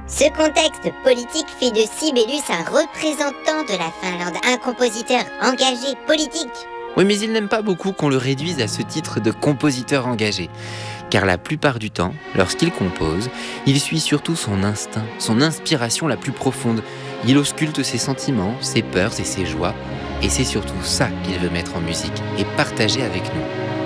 Ce contexte politique fait de Sibelius un représentant de la Finlande, un compositeur engagé politique. Oui, mais il n'aime pas beaucoup qu'on le réduise à ce titre de compositeur engagé. Car la plupart du temps, lorsqu'il compose, il suit surtout son instinct, son inspiration la plus profonde. Il ausculte ses sentiments, ses peurs et ses joies. Et c'est surtout ça qu'il veut mettre en musique et partager avec nous.